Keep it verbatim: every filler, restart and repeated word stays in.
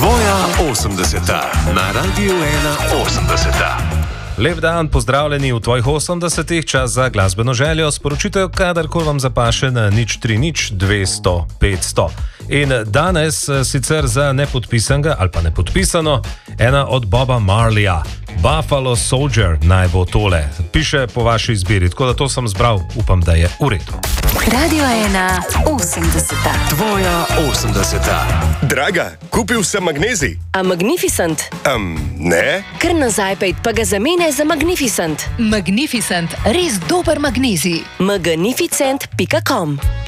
Tvoja osemdeseta na Radiu ena osemdeseta. Lep dan, pozdravljeni v tvojih osemdesetih, čas za glasbeno željo. Sporočite, kadarkoli vam zapaše na nič tri nič dvesto petsto. In danes sicer za nepodpisanega ali pa nepodpisano, ena od Boba Marleya, Buffalo Soldier naj bo tole. Piše po vaši izbiri, tako da to sem zbral, upam, da je v redu. Radio ena osemdeseta. Tvoja osemdeseta. Draga, kupil sem magnezij. A Magnificent? Um, ne? Kar nazaj pejt, pa ga zamene za Magnificent. Magnificent, res dober magnezij. magnificent pika com